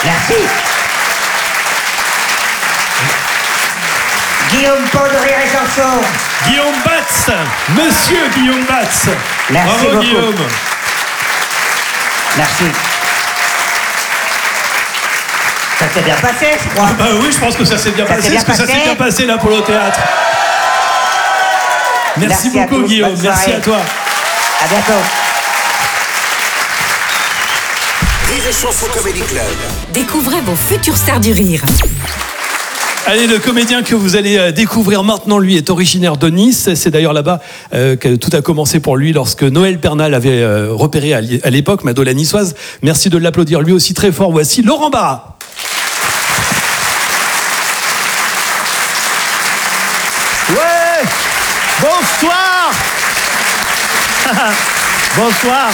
Merci. Guillaume Pau de Rire et Chanson. Guillaume Batz, monsieur Guillaume Batz. Merci bravo beaucoup. Guillaume. Merci. Ça s'est bien passé, je crois. Bah oui, je pense que ça s'est bien passé. bien Est-ce que ça s'est bien passé là pour le théâtre? Merci à beaucoup tous, Guillaume, bonne merci soirée. à toi. À bientôt. Rire et Chanson Comedy Club. Découvrez vos futures stars du rire. Allez, le comédien que vous allez découvrir maintenant, lui, est originaire de Nice. C'est d'ailleurs là-bas que tout a commencé pour lui lorsque Noël Bernal avait repéré à l'époque Mado la niçoise. Merci de l'applaudir lui aussi très fort. Voici Laurent Barra. Ouais! Bonsoir! Bonsoir!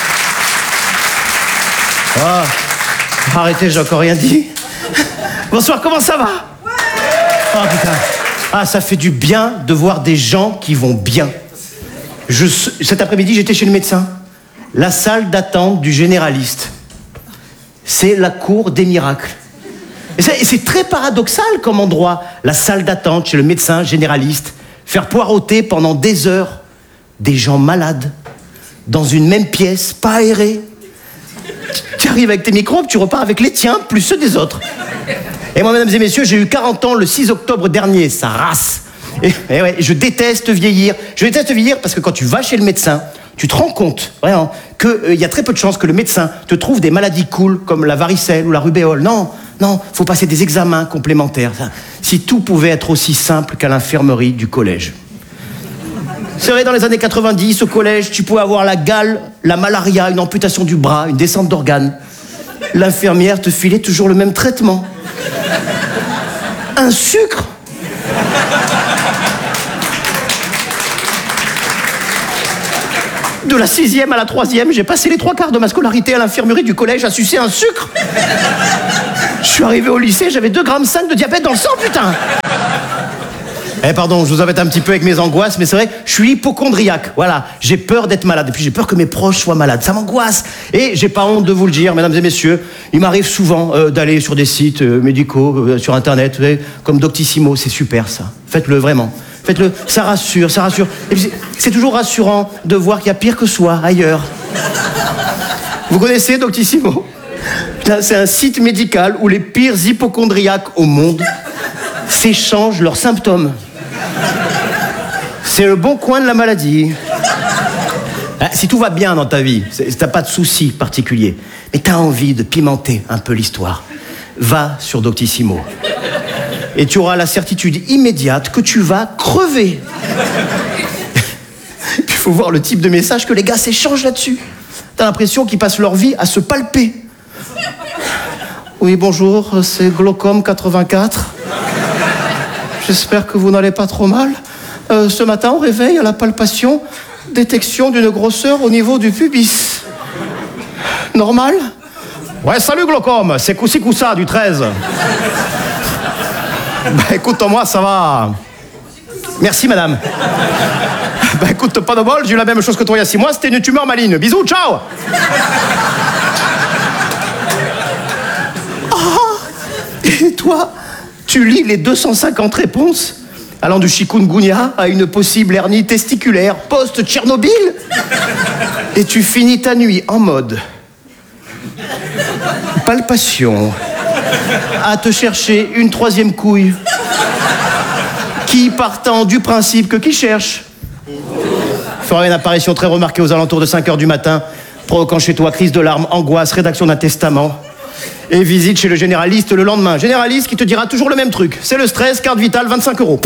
Oh, arrêtez, j'ai encore rien dit. Bonsoir, comment ça va? Oh putain. Ah, ça fait du bien de voir des gens qui vont bien. Cet après-midi, j'étais chez le médecin. La salle d'attente du généraliste. C'est la cour des miracles. Et c'est très paradoxal comme endroit, la salle d'attente chez le médecin généraliste. Faire poireauter pendant des heures des gens malades, dans une même pièce, pas aérée. Tu arrives avec tes microbes, tu repars avec les tiens, plus ceux des autres. Et moi, mesdames et messieurs, j'ai eu 40 ans le 6 octobre dernier, ça race. Et ouais, je déteste vieillir. Je déteste vieillir parce que quand tu vas chez le médecin, tu te rends compte, vraiment, qu'il y a très peu de chances que le médecin te trouve des maladies cool comme la varicelle ou la rubéole. Non, faut passer des examens complémentaires. Si tout pouvait être aussi simple qu'à l'infirmerie du collège. C'est vrai, dans les années 90, au collège, tu pouvais avoir la gale, la malaria, une amputation du bras, une descente d'organes. L'infirmière te filait toujours le même traitement. Un sucre. De la 6e à la 3e, j'ai passé les 3/4 de ma scolarité à l'infirmerie du collège à sucer un sucre. Je suis arrivé au lycée, j'avais 2,5 g de diabète dans le sang, putain. Pardon, je vous embête un petit peu avec mes angoisses, mais c'est vrai, je suis hypocondriaque. Voilà, j'ai peur d'être malade. Et puis j'ai peur que mes proches soient malades. Ça m'angoisse. Et j'ai pas honte de vous le dire, mesdames et messieurs. Il m'arrive souvent d'aller sur des sites médicaux, sur Internet, vous savez, comme Doctissimo. C'est super, ça. Faites-le, vraiment. Faites-le. Ça rassure, ça rassure. Et puis c'est toujours rassurant de voir qu'il y a pire que soi, ailleurs. Vous connaissez Doctissimo? C'est un site médical où les pires hypocondriaques au monde s'échangent leurs symptômes. C'est le bon coin de la maladie. Si tout va bien dans ta vie, si t'as pas de soucis particuliers, mais t'as envie de pimenter un peu l'histoire, va sur Doctissimo. Et tu auras la certitude immédiate que tu vas crever. Il faut voir le type de message que les gars s'échangent là-dessus. T'as l'impression qu'ils passent leur vie à se palper. Oui, bonjour, c'est Glaucome 84. J'espère que vous n'allez pas trop mal. Ce matin, au réveil, à la palpation, détection d'une grosseur au niveau du pubis. Normal? Ouais, salut Glaucome, c'est Coussi Coussa du 13. Bah écoute, moi, ça va. Merci, madame. Bah écoute, pas de bol, j'ai eu la même chose que toi il y a 6 mois, c'était une tumeur maligne. Bisous, ciao. Et toi, tu lis les 250 réponses allant du chikungunya à une possible hernie testiculaire post-Tchernobyl. Et tu finis ta nuit en mode palpation, à te chercher une 3e couille qui, partant du principe que qui cherche fera une apparition très remarquée aux alentours de 5h du matin, provoquant chez toi crise de larmes, angoisse, rédaction d'un testament et visite chez le généraliste le lendemain. Généraliste qui te dira toujours le même truc. C'est le stress, carte vitale, 25 €.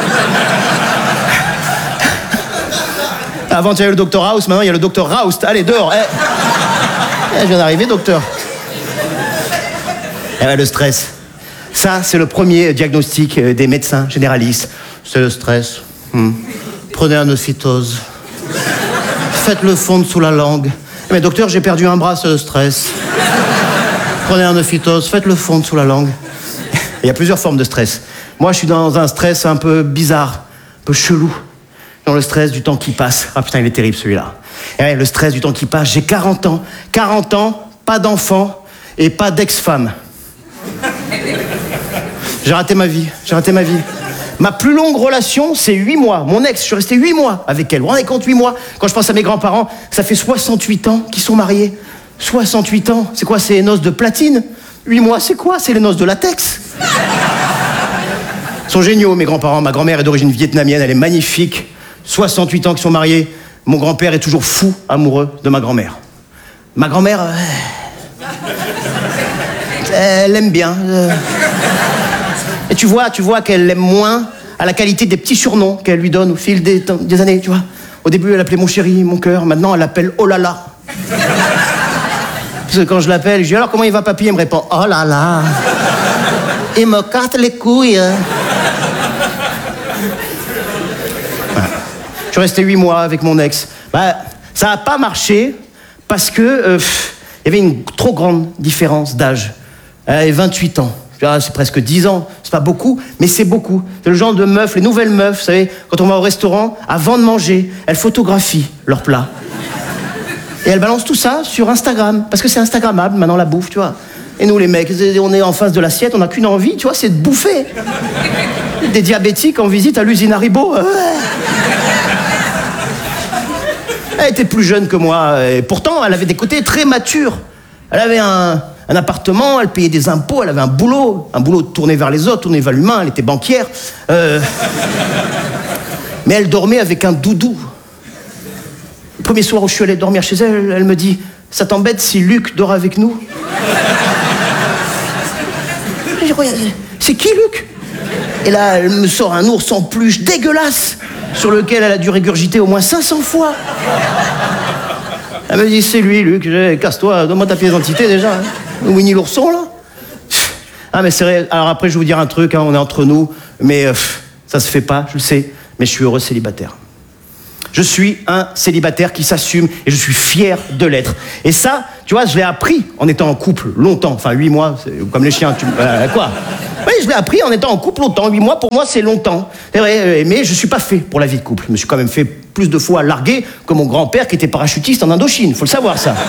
Avant, il y avait le docteur House, maintenant, il y a le docteur Roust. Allez, dehors. Je viens d'arriver, docteur. Le stress. Ça, c'est le premier diagnostic des médecins généralistes. C'est le stress. Prenez un ophytose. Faites-le fondre sous la langue. Mais docteur, j'ai perdu un bras, c'est le stress. Prenez un ophytose, faites-le fondre sous la langue. Il y a plusieurs formes de stress. Moi, je suis dans un stress un peu bizarre, un peu chelou. Dans le stress du temps qui passe. Ah putain, il est terrible celui-là. Le stress du temps qui passe. J'ai 40 ans. 40 ans, pas d'enfant et pas d'ex-femme. J'ai raté ma vie. Ma plus longue relation, c'est 8 mois. Mon ex, je suis resté 8 mois avec elle. Vous vous rendez compte, 8 mois? Quand je pense à mes grands-parents, ça fait 68 ans qu'ils sont mariés. 68 ans, c'est quoi? C'est les noces de platine? 8 mois, c'est quoi? C'est les noces de latex. Ils sont géniaux, mes grands-parents. Ma grand-mère est d'origine vietnamienne, elle est magnifique. 68 ans qu'ils sont mariés. Mon grand-père est toujours fou amoureux de ma grand-mère. Ma grand-mère, elle l'aime bien. Et tu vois qu'elle l'aime moins à la qualité des petits surnoms qu'elle lui donne au fil des années, tu vois. Au début, elle appelait mon chéri, mon cœur. Maintenant, elle l'appelle oh là là. Parce que quand je l'appelle, je dis alors comment il va papy? Elle me répond oh là là. Il me casse les couilles. Voilà. Je suis resté 8 mois avec mon ex. Ça n'a pas marché parce que il y avait une trop grande différence d'âge. Elle avait 28 ans. C'est presque 10 ans, c'est pas beaucoup, mais c'est beaucoup. C'est le genre de meuf, les nouvelles meufs, vous savez, quand on va au restaurant, avant de manger, elles photographient leur plat. Et elles balancent tout ça sur Instagram, parce que c'est Instagrammable, maintenant, la bouffe, tu vois. Et nous, les mecs, on est en face de l'assiette, on n'a qu'une envie, tu vois, c'est de bouffer. Des diabétiques en visite à l'usine Haribo. Elle était plus jeune que moi, et pourtant, elle avait des côtés très matures. Elle avait un appartement, elle payait des impôts, elle avait un boulot tourné vers les autres, tourné vers l'humain, elle était banquière. Mais elle dormait avec un doudou. Le premier soir où je suis allé dormir chez elle, elle me dit « Ça t'embête si Luc dort avec nous ?» Je dis « C'est qui Luc ?» Et là, elle me sort un ours en peluche dégueulasse sur lequel elle a dû régurgiter au moins 500 fois. Elle me dit, c'est lui, Luc, casse-toi, donne-moi ta pièce d'identité déjà. Hein. Winnie l'ourson, là. Ah, mais c'est vrai, alors après, je vais vous dire un truc, hein, on est entre nous, mais ça se fait pas, je le sais, mais je suis heureux célibataire. Je suis un célibataire qui s'assume et je suis fier de l'être. Et ça, tu vois, je l'ai appris en étant en couple longtemps. Enfin, 8 mois, c'est comme les chiens, quoi. Oui, je l'ai appris en étant en couple longtemps. 8 mois, pour moi, c'est longtemps. C'est vrai, mais je suis pas fait pour la vie de couple. Je me suis quand même fait plus de fois larguer que mon grand-père qui était parachutiste en Indochine. Faut le savoir, ça.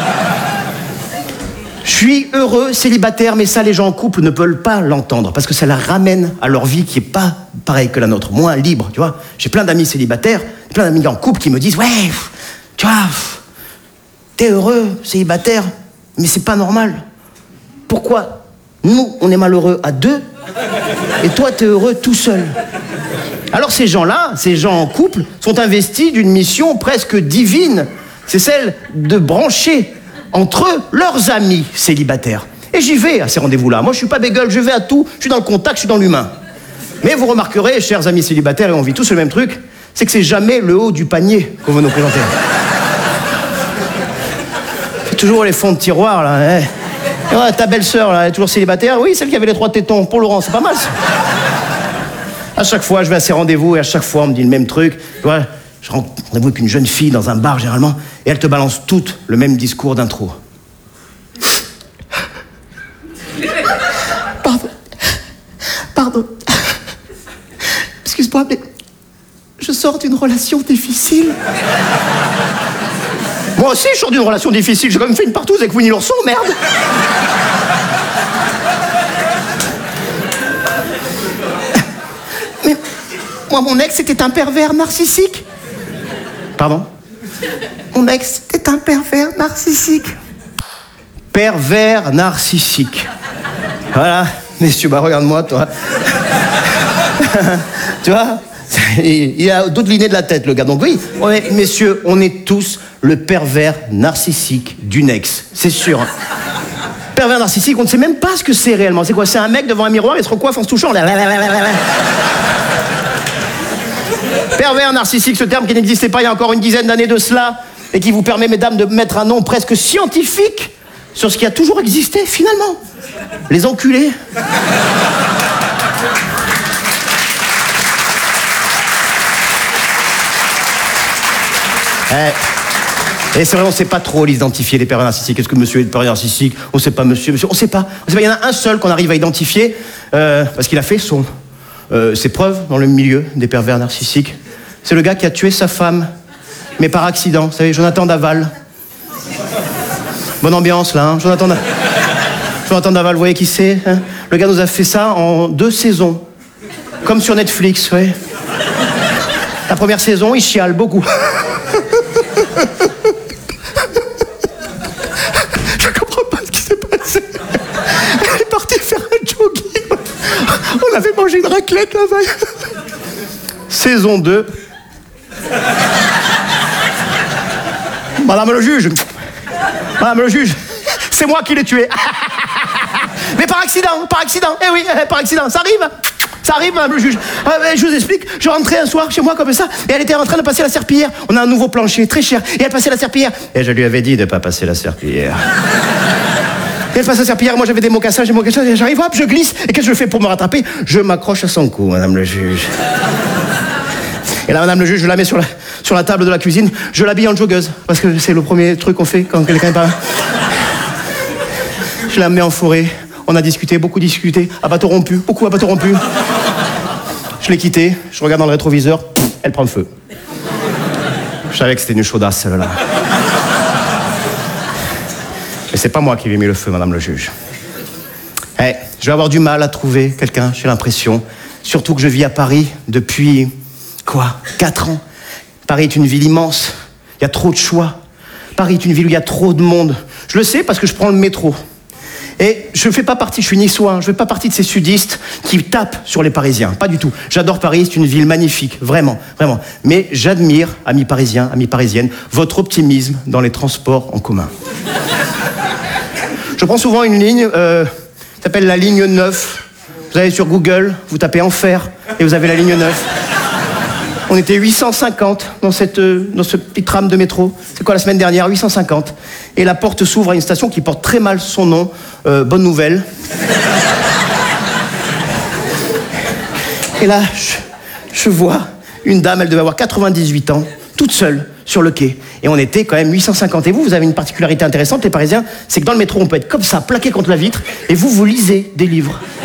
Je suis heureux célibataire, mais ça, les gens en couple ne peuvent pas l'entendre parce que ça la ramène à leur vie qui est pas pareille que la nôtre, moins libre, tu vois. J'ai plein d'amis célibataires, plein d'amis en couple qui me disent, ouais, tu vois, t'es heureux célibataire, mais c'est pas normal. Pourquoi nous, on est malheureux à 2 et toi, t'es heureux tout seul? Alors ces gens-là, ces gens en couple, sont investis d'une mission presque divine. C'est celle de brancher entre eux leurs amis célibataires. Et j'y vais à ces rendez-vous-là. Moi, je suis pas bégueule, je vais à tout, je suis dans le contact, je suis dans l'humain. Mais vous remarquerez, chers amis célibataires, et on vit tous le même truc, c'est que c'est jamais le haut du panier qu'on veut nous présenter. C'est toujours les fonds de tiroir, là. Hein. Ouais, ta belle-sœur, là, elle est toujours célibataire. Oui, celle qui avait les 3 tétons. Pour Laurent, c'est pas mal, ça. À chaque fois, je vais à ces rendez-vous, et à chaque fois, on me dit le même truc. Tu vois, je rencontre rendez-vous avec une jeune fille dans un bar, généralement, et elle te balance toutes le même discours d'intro. Pardon. Excuse-moi, mais je sors d'une relation difficile. Moi aussi, je sors d'une relation difficile. J'ai quand même fait une partouze avec Winnie l'ourson, merde. Mais moi, mon ex était un pervers narcissique. Pardon? Mon ex était un pervers narcissique. Pervers narcissique. Voilà. Messieurs, bah regarde-moi, toi. Tu vois? Il a d'autres lignées de la tête, le gars. Donc oui, messieurs, on est tous le pervers narcissique d'une ex. C'est sûr. Pervers narcissique, on ne sait même pas ce que c'est réellement. C'est quoi? C'est un mec devant un miroir, il se recoiffe en se touchant. Pervers narcissique, ce terme qui n'existait pas il y a encore une dizaine d'années de cela, et qui vous permet, mesdames, de mettre un nom presque scientifique sur ce qui a toujours existé, finalement. Les enculés. Et c'est vrai, on ne sait pas trop l'identifier, les pervers narcissiques. Est-ce que monsieur est pervers narcissique? On ne sait pas, monsieur, on ne sait pas. Il y en a un seul qu'on arrive à identifier, parce qu'il a fait ses preuves dans le milieu des pervers narcissiques. C'est le gars qui a tué sa femme, mais par accident. Vous savez, Jonathan Daval. Bonne ambiance, là, hein. Jonathan Daval, vous voyez qui c'est, hein? Le gars nous a fait ça en 2 saisons. Comme sur Netflix, ouais. La première saison, il chiale beaucoup. Je comprends pas ce qui s'est passé. Elle est partie faire un jogging. On avait mangé une raclette la veille. Saison 2. Madame le juge, c'est moi qui l'ai tué. Mais par accident, eh oui, par accident, ça arrive, madame le juge. Je vous explique, je rentrais un soir chez moi comme ça, et elle était en train de passer la serpillière. On a un nouveau plancher, très cher, et elle passait la serpillière. Et je lui avais dit de pas passer la serpillière. Et elle passe la serpillière, moi j'avais des mocassins, et j'arrive, hop, je glisse, et qu'est-ce que je fais pour me rattraper? Je m'accroche à son cou, madame le juge. Et là, madame le juge, je la mets sur la table de la cuisine, je l'habille en joggeuse, parce que c'est le premier truc qu'on fait quand quelqu'un est pas là. Je la mets en forêt, on a discuté, beaucoup discuté, à bateau rompu, beaucoup à bateau rompu. Je l'ai quittée, je regarde dans le rétroviseur, elle prend feu. Je savais que c'était une chaudasse, celle-là. Mais c'est pas moi qui lui ai mis le feu, madame le juge. Je vais avoir du mal à trouver quelqu'un, j'ai l'impression. Surtout que je vis à Paris depuis... 4 ans. Paris est une ville immense. Il y a trop de choix. Paris est une ville où il y a trop de monde. Je le sais parce que je prends le métro. Et je fais pas partie, je suis niçois, je fais pas partie de ces sudistes qui tapent sur les Parisiens. Pas du tout. J'adore Paris, c'est une ville magnifique. Vraiment, vraiment. Mais j'admire, amis parisiens, amis parisiennes, votre optimisme dans les transports en commun. Je prends souvent une ligne qui s'appelle la ligne 9. Vous allez sur Google, vous tapez Enfer et vous avez la ligne 9. On était 850 dans ce petit tram de métro. C'est quoi, la semaine dernière? 850. Et la porte s'ouvre à une station qui porte très mal son nom. Bonne nouvelle. Et là, je vois une dame, elle devait avoir 98 ans, toute seule, sur le quai. Et on était quand même 850. Et vous avez une particularité intéressante, les Parisiens, c'est que dans le métro, on peut être comme ça, plaqué contre la vitre, et vous lisez des livres.